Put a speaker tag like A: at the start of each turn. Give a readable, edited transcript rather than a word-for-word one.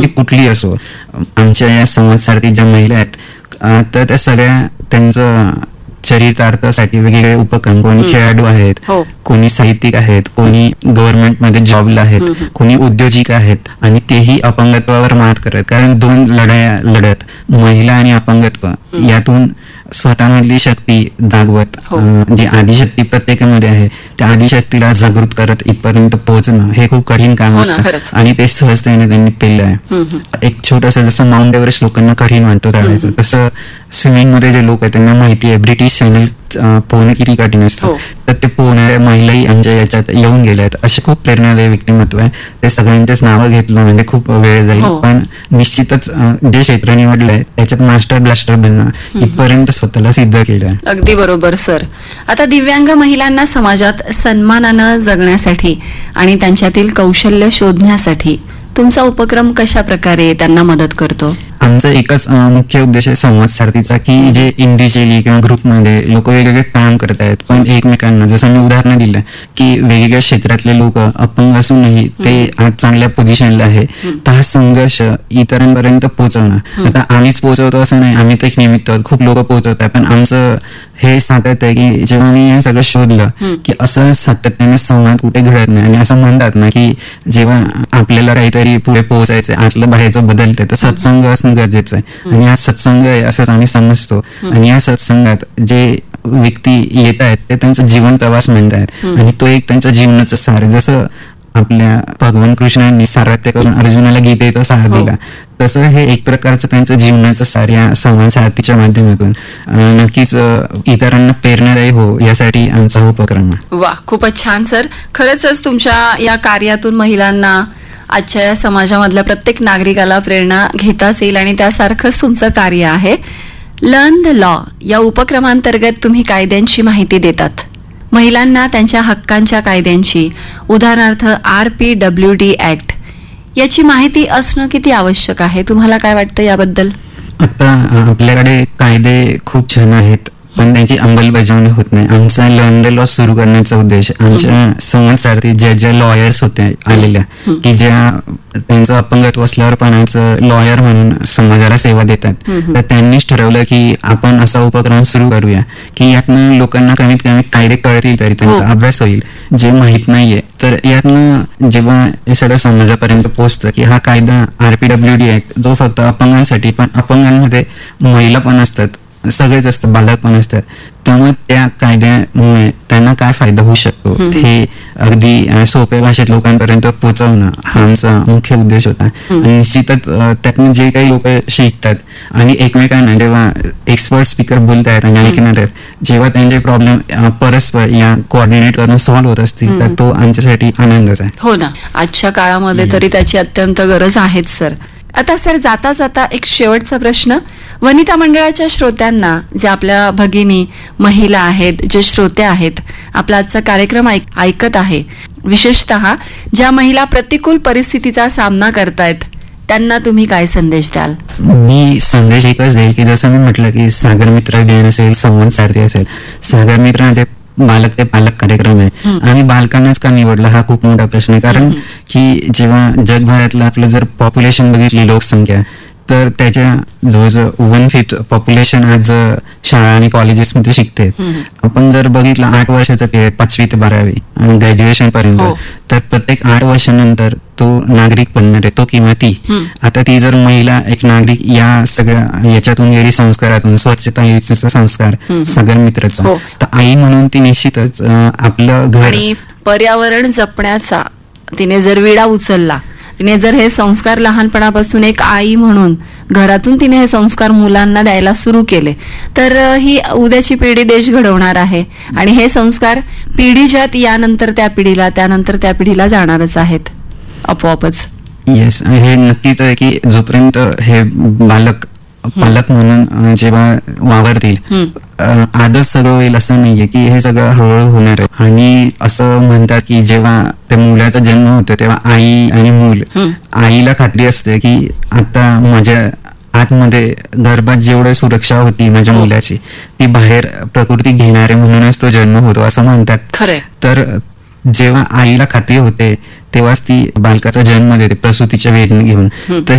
A: ती कुठली असो. आमच्या या समाजसारखी ज्या महिला आहेत तर त्या सगळ्या त्यांचं चरितार्थासाठी वेगवेगळे उपक्रम, कोणी खेळाडू आहेत, कोणी साहित्यिक आहेत, कोणी गव्हर्नमेंटमध्ये जॉबला आहेत, कोणी उद्योजिका आहेत, आणि तेही अपंगत्वावर मात करत. कारण 2 लढाया लढत, महिला आणि अपंगत्व, यातून स्वतःमधली शक्ती जागवत, जी आदिशक्ती प्रत्येकामध्ये आहे त्या आदिशक्तीला जागृत करत इथपर्यंत पोहोचणं हे खूप कठीण काम असतं, आणि ते सहजतेने त्यांनी पेललं आहे. एक छोटस, जसं माउंट एव्हरेस्ट लोकांना कठीण वाटतं चढायचं, तसं स्विमिंग मध्ये जे लोक आहेत त्यांना माहिती आहे ब्रिटिश चॅनल पोहणं किती कठीण असतं, तर ते पोहणाऱ्या महिलाही आमच्या याच्यात येऊन गेल्या आहेत. असे खूप प्रेरणादायी व्यक्तिमत्व आहे. ते सगळ्यांचेच नावं घेतलं म्हणजे खूप वेळ जाईल, पण निश्चितच जे क्षेत्र निवडलंय त्याच्यात मास्टर ब्लास्टर बनणं इथपर्यंत स्वतःला सिद्ध केलं.
B: अगदी बरोबर सर. आता दिव्यांग महिलांना समाजात सन्मानानं जगण्यासाठी आणि त्यांच्यातील कौशल्य शोधण्यासाठी तुमचा उपक्रम कशा प्रकारे त्यांना मदत करतो?
A: आमचा एकच मुख्य उद्देश आहे संवाद सारथीचा, की जे इंडिव्हिज्युअली किंवा ग्रुपमध्ये लोक वेगवेगळे काम करत आहेत, पण एकमेकांना, जसं मी उदाहरण दिलं की वेगवेगळ्या क्षेत्रातले लोक अपंग असूनही ते आज चांगल्या पोझिशनला आहे, तर हा संघर्ष इतरांपर्यंत पोहोचवणं. आता आम्हीच पोहोचवतो असं नाही, आम्ही तर एक निमित्त आहोत, खूप लोक पोहोचवत आहेत, पण आमचं हे सातत्य आहे की जेव्हा मी हे सगळं शोधलं की असं सातत्याने संवाद कुठे घडत नाही, आणि असं म्हणतात ना की जेव्हा आपल्याला काहीतरी पुढे पोहोचायचंय, आतलं बाहेरचं बदलतंय, तर सत्संग असणं गरजेचं आहे, आणि हा सत्संग आहे असंच आम्ही समजतो. आणि या सत्संगात जे व्यक्ती येत आहेत ते त्यांचा जीवन प्रवास म्हणतायत, आणि तो एक त्यांच्या जीवनाचा सार आहे. जसं आपल्या भगवान कृष्णांनी सारथ्य करून अर्जुनाला गीतेचा सार दिला, तसं हे एक प्रकारचं त्यांचं जीवनाचं सार या संवाद सारथीच्या माध्यमातून नक्कीच इतरांना प्रेरणादायी हो यासाठी आमचा उपक्रम आहे.
B: वा, खूपच छान सर. खरंच तुमच्या या कार्यातून महिलांना, आजच्या या समाजामधल्या प्रत्येक नागरिकाला प्रेरणा घेताच येईल, आणि त्यासारखंच तुमचं कार्य आहे. लर्न द लॉ या उपक्रमांतर्गत तुम्ही कायद्यांची माहिती देतात, महिलांना त्यांच्या हक्कांच्या कायद्यांची, उदाहरणार्थ RPWD ऍक्ट, याची माहिती असणं किती आवश्यक आहे? तुम्हाला काय वाटतं याबद्दल?
A: आता आपल्याकडे कायदे खूप छान आहेत, पण त्यांची अंमलबजावणी होत नाही. आमचा लर्न द लॉ सुरू करण्याचा उद्देश, आमच्या संवाद सारथी ज्या लॉयर्स होत्या आलेल्या, की ज्या त्यांचं अपंगत्व असल्यावर पण लॉयर म्हणून समाजाला सेवा देतात, तर त्यांनीच ठरवलं की आपण असा उपक्रम सुरू करूया की यातनं लोकांना कमीत कमी कायदे कळतील, तरी त्यांचा अभ्यास होईल. जे माहित नाहीये तर यातनं जेव्हा हे सगळं समाजापर्यंत पोहोचतं की हा कायदा RPWD ऍक्ट, जो फक्त अपंगांसाठी, पण अपंगांमध्ये महिला पण असतात, सगळेच असतात, बालक पण असतात, त्यामुळे त्या कायद्यामुळे त्यांना काय फायदा होऊ शकतो हे अगदी सोप्या भाषेत लोकांपर्यंत पोहोचवणं हा आमचा मुख्य उद्देश होता. आणि निश्चितच त्यातनं जे काही लोक शिकतात आणि एकमेकांना जेव्हा एक्सपर्ट स्पीकर बोलतायत आणि ऐकणार आहेत, जेव्हा त्यांचे प्रॉब्लेम परस्पर या कोऑर्डिनेट करून सॉल्व्ह होत असतील, तर तो आमच्यासाठी आनंदच आहे.
B: हो ना, आजच्या काळामध्ये तरी त्याची अत्यंत गरज आहेच सर. आता सर, जाता जाता एक शेवटचा प्रश्न, वनिता मंडळाच्या श्रोत्यांना, जे आपल्या भगिनी महिला आहेत, जे श्रोते आहेत, आपला आजचा कार्यक्रम ऐकत आहे, विशेषतः ज्या महिला प्रतिकूल परिस्थितीचा सामना करतायत, त्यांना तुम्ही काय संदेश द्याल?
A: मी संदेश एकच देईल की जसं मी म्हटलं की सागर मित्र अभियान असेल, संवाद सारथी असेल, सागर मित्र बालक ते पालक कार्यक्रम आहे, आणि बालकांनाच का निवडला हा खूप मोठा प्रश्न आहे. कारण की जेव्हा जगभरातलं आपलं जर पॉप्युलेशन बघितली, लोकसंख्या, तर त्याच्या जवळजवळ 1/5 पॉप्युलेशन आज शाळा आणि कॉलेजेसमध्ये शिकते. आपण जर बघितलं 8 वर्षाचा पिरियड, 5वी ते 12वी ग्रॅज्युएशन पर्यंत, तर प्रत्येक 8 वर्षानंतर तो नागरिक बनणार आहे, तो किंवा ती. आता ती जर महिला एक नागरिक या सगळ्या याच्यातून गेली, संस्कारातून, स्वच्छता योजनेचा संस्कार, सागर मित्राचा, तर आई म्हणून ती निश्चितच आपलं घर
B: आणि पर्यावरण जपण्याचा तिने जर विडा उचलला, तिने जर हे संस्कार लहानपणापासून एक आई म्हणून घरातून तिने हे संस्कार मुलांना द्यायला सुरू केले, तर ही उद्याची पिढी देश घडवणार आहे, आणि हे संस्कार पिढीच्यात यानंतर त्या पिढीला, त्यानंतर त्या पिढीला जाणारच आहेत आपोआपच.
A: येस, हे नक्कीच आहे की जोपर्यंत हे बालक पालक म्हणून जेव्हा वावरतील, आजच सगळं होईल असं नाहीये की हे सगळं हळूहळू होणार आहे. आणि असं म्हणतात की जेव्हा त्या मुलाचा जन्म होतो तेव्हा आई आणि मूल, आईला खात्री असते की आता माझ्या आतमध्ये गर्भात जेवढी सुरक्षा होती माझ्या मुलाची, ती बाहेर प्रकृती घेणारे म्हणूनच तो जन्म होतो असं म्हणतात.
B: खरंय.
A: तर जेव्हा आईला खात्री होते तेव्हाच ती बालकाचा जन्म देते प्रसूतीच्या वेदने घेऊन. तर